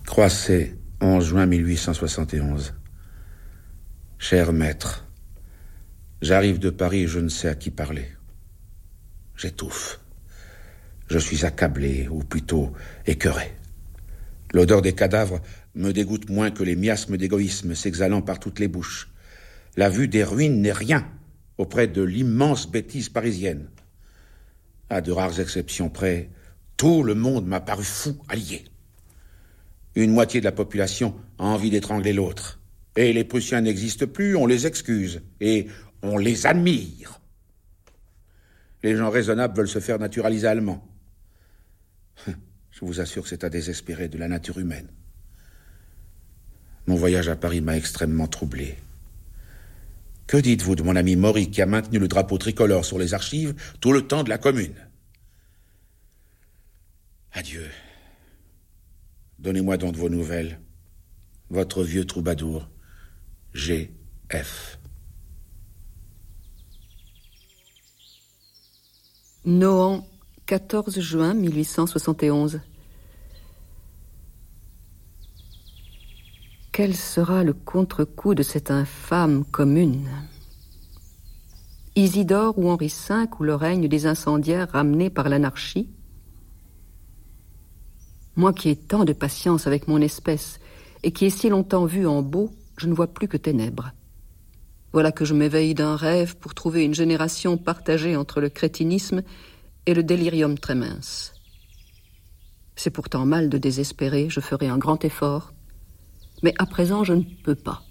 Croisset, 11 juin 1871. Cher maître, j'arrive de Paris et je ne sais à qui parler. J'étouffe. Je suis accablé, ou plutôt écœuré. L'odeur des cadavres me dégoûte moins que les miasmes d'égoïsme s'exhalant par toutes les bouches. La vue des ruines n'est rien auprès de l'immense bêtise parisienne. À de rares exceptions près, tout le monde m'a paru fou, allié. Une moitié de la population a envie d'étrangler l'autre. Et les Prussiens n'existent plus, on les excuse. Et on les admire. Les gens raisonnables veulent se faire naturaliser allemands. Je vous assure que c'est à désespérer de la nature humaine. Mon voyage à Paris m'a extrêmement troublé. Que dites-vous de mon ami Maury qui a maintenu le drapeau tricolore sur les archives tout le temps de la Commune? Adieu. Donnez-moi donc de vos nouvelles. Votre vieux troubadour, G.F. Nohant, 14 juin 1871. Quel sera le contre-coup de cette infâme commune? Isidore ou Henri V ou le règne des incendiaires ramenés par l'anarchie? Moi qui ai tant de patience avec mon espèce et qui ai si longtemps vu en beau, je ne vois plus que ténèbres. Voilà que je m'éveille d'un rêve pour trouver une génération partagée entre le crétinisme et le délirium très mince. C'est pourtant mal de désespérer, je ferai un grand effort. Mais à présent, je ne peux pas.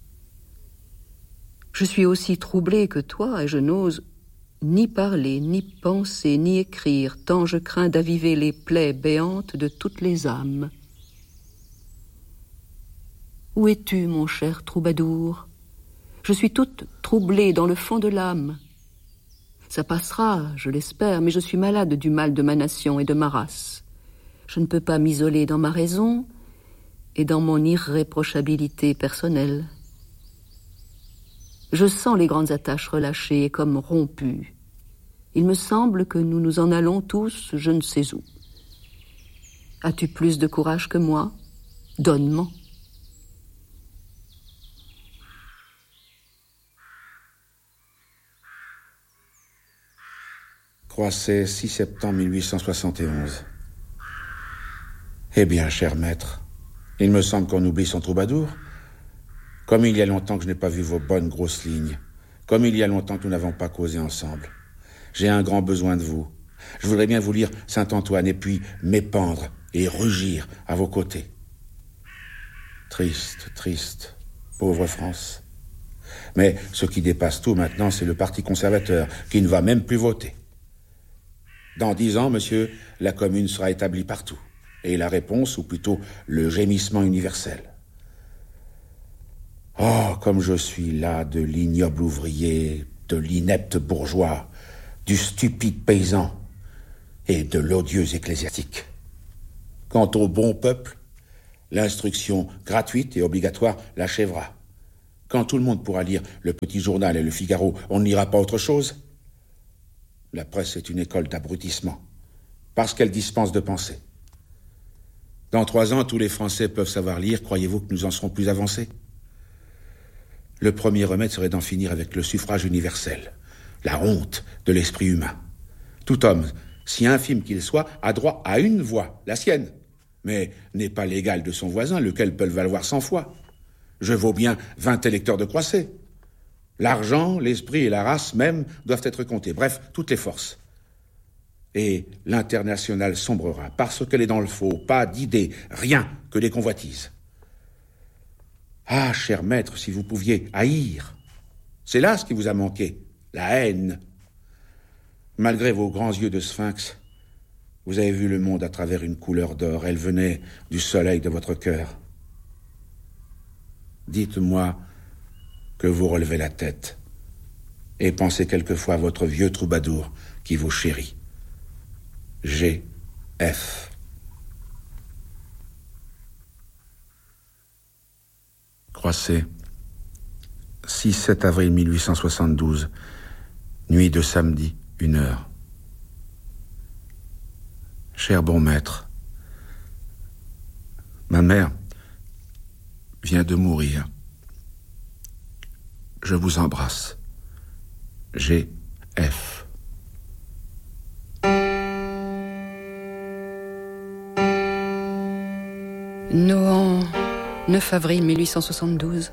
Je suis aussi troublée que toi et je n'ose ni parler, ni penser, ni écrire, tant je crains d'aviver les plaies béantes de toutes les âmes. Où es-tu, mon cher troubadour? Je suis toute troublée dans le fond de l'âme. Ça passera, je l'espère, mais je suis malade du mal de ma nation et de ma race. Je ne peux pas m'isoler dans ma raison et dans mon irréprochabilité personnelle. Je sens les grandes attaches relâchées et comme rompues. Il me semble que nous nous en allons tous je ne sais où. As-tu plus de courage que moi? Donne-m'en. Croisset, 6 septembre 1871. Eh bien, cher maître, il me semble qu'on oublie son troubadour. Comme il y a longtemps que je n'ai pas vu vos bonnes grosses lignes. Comme il y a longtemps que nous n'avons pas causé ensemble. J'ai un grand besoin de vous. Je voudrais bien vous lire Saint-Antoine et puis m'épandre et rugir à vos côtés. Triste, triste, pauvre France. Mais ce qui dépasse tout maintenant, c'est le Parti conservateur, qui ne va même plus voter. Dans 10 ans, monsieur, la Commune sera établie partout. Et la réponse, ou plutôt le gémissement universel. Oh, comme je suis là de l'ignoble ouvrier, de l'inepte bourgeois, du stupide paysan et de l'odieux ecclésiastique. Quant au bon peuple, l'instruction gratuite et obligatoire l'achèvera. Quand tout le monde pourra lire le Petit Journal et le Figaro, on ne lira pas autre chose. La presse est une école d'abrutissement, parce qu'elle dispense de penser. Dans 3 ans, tous les Français peuvent savoir lire. Croyez-vous que nous en serons plus avancés? Le premier remède serait d'en finir avec le suffrage universel, la honte de l'esprit humain. Tout homme, si infime qu'il soit, a droit à une voix, la sienne, mais n'est pas l'égal de son voisin, lequel peut le valoir 100 fois. Je vaux bien 20 électeurs de Croisset. L'argent, l'esprit et la race même doivent être comptés. Bref, toutes les forces. Et l'internationale sombrera, parce qu'elle est dans le faux, pas d'idées, rien que des convoitises. Ah, cher maître, si vous pouviez haïr. C'est là ce qui vous a manqué, la haine. Malgré vos grands yeux de sphinx, vous avez vu le monde à travers une couleur d'or. Elle venait du soleil de votre cœur. Dites-moi que vous relevez la tête et pensez quelquefois à votre vieux troubadour qui vous chérit. G.F. Croisset, 6-7 avril 1872, nuit de samedi, 1h. Cher bon maître, Ma mère vient de mourir. Je vous embrasse. G.F. Nohant, 9 avril 1872.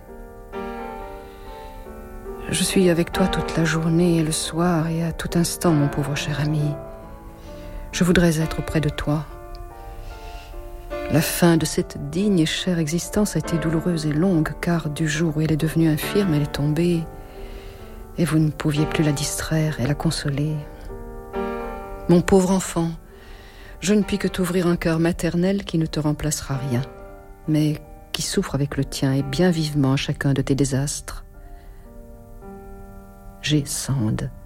Je suis avec toi toute la journée et le soir et à tout instant, mon pauvre cher ami. Je voudrais être auprès de toi. La fin de cette digne et chère existence a été douloureuse et longue, car du jour où elle est devenue infirme, elle est tombée, et vous ne pouviez plus la distraire et la consoler. Mon pauvre enfant, je ne puis que t'ouvrir un cœur maternel qui ne te remplacera rien, mais qui souffre avec le tien et bien vivement à chacun de tes désastres. G. Sand.